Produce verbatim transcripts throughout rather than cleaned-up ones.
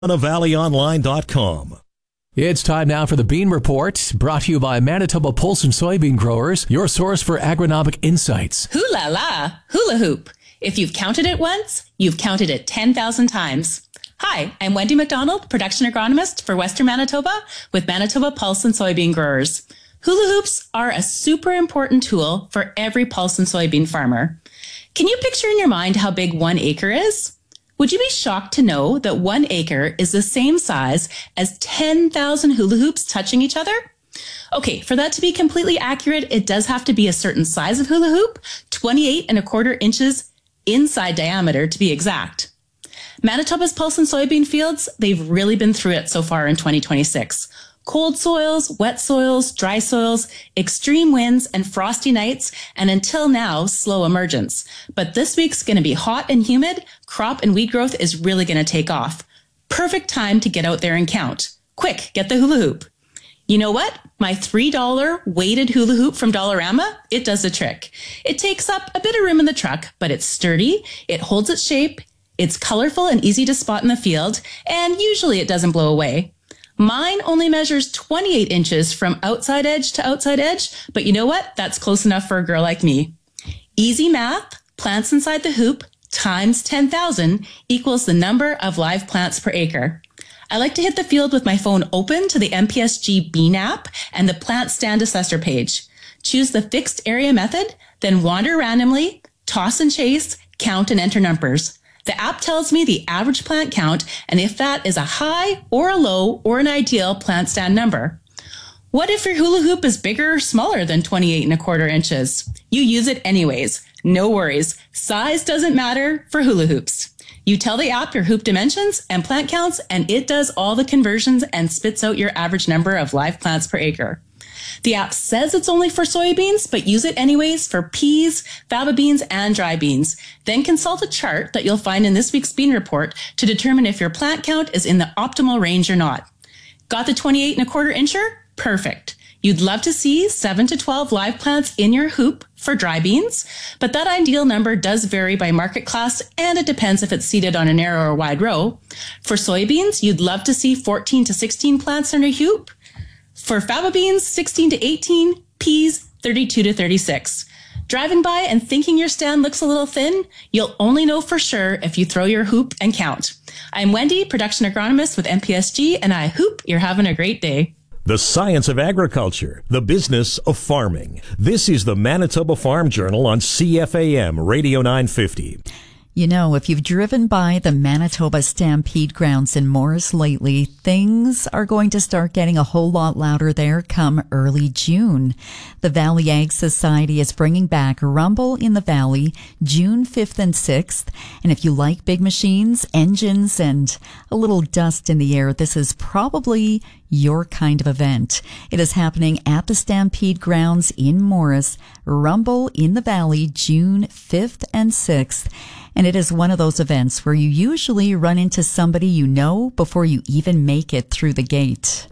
valley online dot com. It's time now for the Bean Report, brought to you by Manitoba Pulse and Soybean Growers, your source for agronomic insights. Hula la, hula hoop. If you've counted it once, you've counted it ten thousand times. Hi, I'm Wendy McDonald, production agronomist for Western Manitoba with Manitoba Pulse and Soybean Growers. Hula hoops are a super important tool for every pulse and soybean farmer. Can you picture in your mind how big one acre is? Would you be shocked to know that one acre is the same size as ten thousand hula hoops touching each other? Okay, for that to be completely accurate, it does have to be a certain size of hula hoop, twenty-eight and a quarter inches inside diameter to be exact. Manitoba's pulse and soybean fields, they've really been through it so far in twenty twenty-six. Cold soils, wet soils, dry soils, extreme winds, and frosty nights, and until now, slow emergence. But this week's going to be hot and humid. Crop and weed growth is really going to take off. Perfect time to get out there and count. Quick, get the hula hoop. You know what? My three dollars weighted hula hoop from Dollarama, it does the trick. It takes up a bit of room in the truck, but it's sturdy, it holds its shape, it's colorful and easy to spot in the field, and usually it doesn't blow away. Mine only measures twenty-eight inches from outside edge to outside edge, but you know what? That's close enough for a girl like me. Easy math, plants inside the hoop times ten thousand equals the number of live plants per acre. I like to hit the field with my phone open to the M P S G Bean app and the plant stand assessor page. Choose the fixed area method, then wander randomly, toss and chase, count and enter numbers. The app tells me the average plant count and if that is a high or a low or an ideal plant stand number. What if your hula hoop is bigger or smaller than twenty-eight and a quarter inches? You use it anyways. No worries. Size doesn't matter for hula hoops. You tell the app your hoop dimensions and plant counts and it does all the conversions and spits out your average number of live plants per acre. The app says it's only for soybeans, but use it anyways for peas, faba beans, and dry beans. Then consult a chart that you'll find in this week's bean report to determine if your plant count is in the optimal range or not. Got the twenty-eight and a quarter incher? Perfect. You'd love to see seven to twelve live plants in your hoop for dry beans, but that ideal number does vary by market class and it depends if it's seeded on a narrow or wide row. For soybeans, you'd love to see fourteen to sixteen plants in a hoop. For faba beans, sixteen to eighteen, peas, thirty-two to thirty-six. Driving by and thinking your stand looks a little thin? You'll only know for sure if you throw your hoop and count. I'm Wendy, production agronomist with M P S G, and I hope you're having a great day. The science of agriculture, the business of farming. This is the Manitoba Farm Journal on C F A M Radio nine fifty. You know, if you've driven by the Manitoba Stampede grounds in Morris lately, things are going to start getting a whole lot louder there come early June. The Valley Ag Society is bringing back Rumble in the Valley June fifth and sixth. And if you like big machines, engines, and a little dust in the air, this is probably your kind of event. It is happening at the Stampede grounds in Morris. Rumble in the Valley June fifth and sixth. And it is one of those events where you usually run into somebody you know before you even make it through the gate.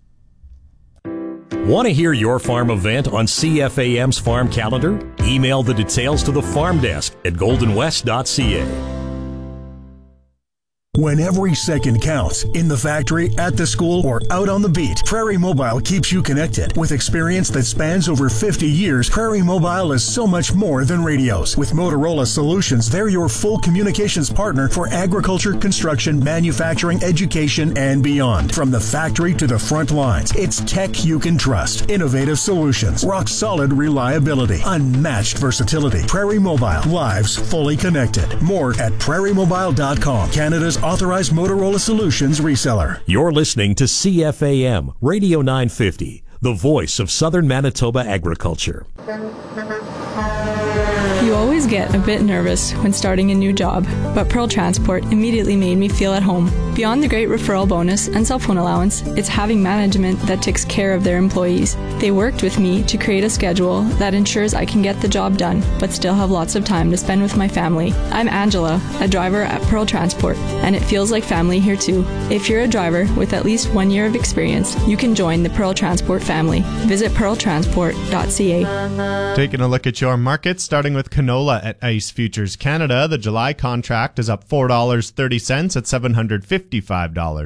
Want to hear your farm event on C F A M's farm calendar? Email the details to the farm desk at golden west dot c a. When every second counts, in the factory, at the school, or out on the beat, Prairie Mobile keeps you connected. With experience that spans over fifty years, Prairie Mobile is so much more than radios. With Motorola Solutions, they're your full communications partner for agriculture, construction, manufacturing, education, and beyond. From the factory to the front lines, it's tech you can trust. Innovative solutions, rock-solid reliability, unmatched versatility. Prairie Mobile, lives fully connected. More at prairie mobile dot com, Canada's authorized Motorola Solutions reseller. You're listening to C F A M Radio nine fifty, the voice of Southern Manitoba agriculture. You always get a bit nervous when starting a new job, but Pearl Transport immediately made me feel at home. Beyond the great referral bonus and cell phone allowance, it's having management that takes care of their employees. They worked with me to create a schedule that ensures I can get the job done, but still have lots of time to spend with my family. I'm Angela, a driver at Pearl Transport, and it feels like family here too. If you're a driver with at least one year of experience, you can join the Pearl Transport family. Visit pearl transport dot c a. Taking a look at your market, starting with canola at ICE Futures Canada. The July contract is up four dollars and thirty cents at seven hundred fifty fifty-five dollars.